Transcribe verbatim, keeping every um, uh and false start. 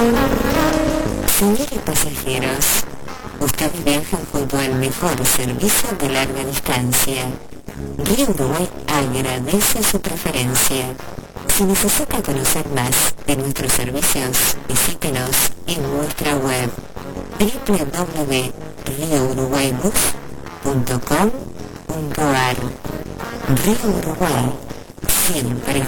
Señores pasajeros, ustedes viajan junto al mejor servicio de larga distancia. Río Uruguay agradece su preferencia. Si necesita conocer más de nuestros servicios, visítenos en nuestra web doble u doble u doble u punto río uruguay bus punto com punto a r. Río Uruguay, siempre